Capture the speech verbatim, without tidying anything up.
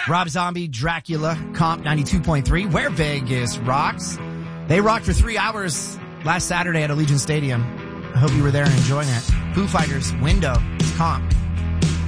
Rob Zombie, Dracula, Comp ninety-two point three, where Vegas rocks. They rocked for three hours last Saturday at Allegiant Stadium. I hope you were there and enjoying it. Foo Fighters, Window, Comp.